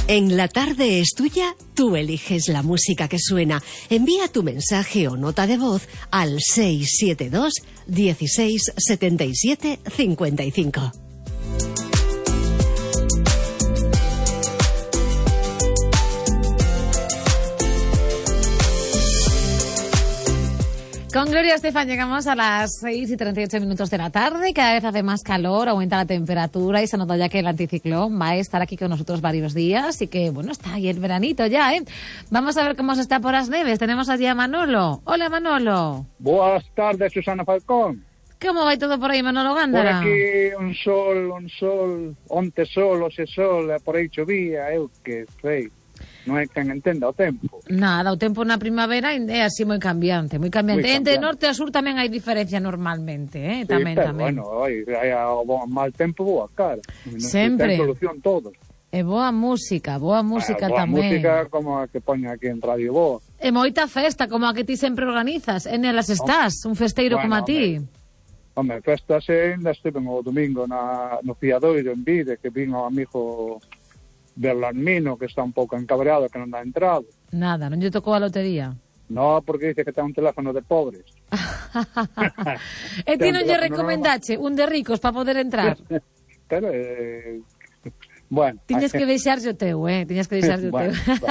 En La Tarde es Tuya, tú eliges la música que suena. Envía tu mensaje o nota de voz al 672 16 77 55. Con Gloria Estefan llegamos a las 6:38 de la tarde. Cada vez hace más calor, aumenta la temperatura y se nota ya que el anticiclón va a estar aquí con nosotros varios días. Y que, bueno, está ahí el veranito ya, ¿eh? Vamos a ver cómo se está por las neves. Tenemos allí a Manolo. Hola, Manolo. Buenas tardes, Susana Falcón. ¿Cómo va todo por ahí, Manolo Gándara? Por aquí un sol, onte sol, hoxe sol, por aí chovía, eu que sei. Non é quen entenda o tempo. Nada, o tempo na primavera é así moi cambiante, moi cambiante. Entre norte a sur tamén hai diferencia normalmente, Sí, tamén, pero, tamén. Bueno, hai o mal tempo, boa cara. Sempre. Ten solución todos. E boa música boa tamén. música como a que poña aquí en Radio Boa. E moita festa, como a que ti sempre organizas. En elas estás, un festeiro como a ti. Home, festas ainda estive o domingo no Fiadoiro en Vide, que vino o amigo Berlanmino, que está un pouco encabreado, que non dá entrado. Nada, non lle tocou a lotería. No, porque dice que ten un teléfono de pobres. E ti non lle recomendache un de ricos para poder entrar? Pero, bueno. Tiñes que deixarse o teu, Tiñes que deixarse o teu.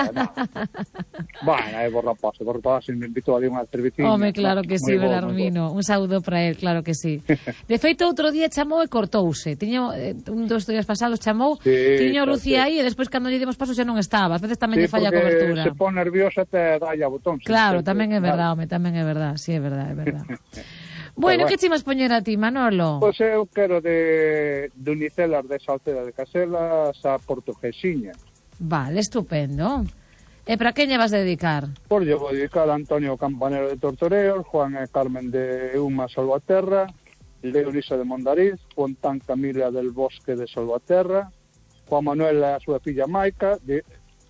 Bueno, por rapaz, me invito a dar unha cerveciña. Home, claro que sí, Belarmino. Un saúdo para él, claro que sí. De feito, outro día chamou e cortouse. Tiño, un dos días pasados chamou, tiño Lucía aí e despois cando lle dimos paso xa non estaba. Ás veces tamén lle falla a cobertura. Se pon nerviosa te dai a botón. Claro, tamén é verdade, home, tamén é verdade. Sí, é verdade, é verdade. Bueno, que chimas poñer a ti, Manolo? Pois eu quero de Unicelas de Salceda de Caselas a Portuguesiña. Vale, estupendo. E para quen lle vas a dedicar? Pois lle vou dedicar a Antonio Campanero de Tortoreos, Juan e Carmen de Uma Salvaterra, Leonisa de Mondariz, Fontán Camila del Bosque de Salvaterra, Juan Manuel e a súa filla Maica, de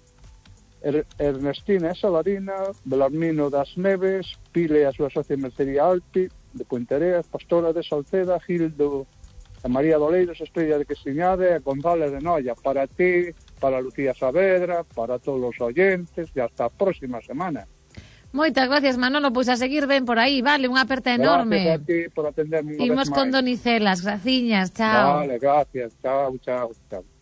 Ernestina e Salarina, Belarmino das Neves, Pile e a súa socia Mercería Alpi, de Puentereas, Pastora de Salceda, Gildo e María Doleiros, Estrella de Questiñade e González de Noia. Para ti, para Lucía Saavedra, para todos os oyentes e hasta a próxima semana. Moitas gracias, Manolo, pois a seguir ben por aí, vale, unha aperta enorme. Gracias a ti por atenderme. Imos con Donicelas, graciñas, chao. Vale, gracias, chao.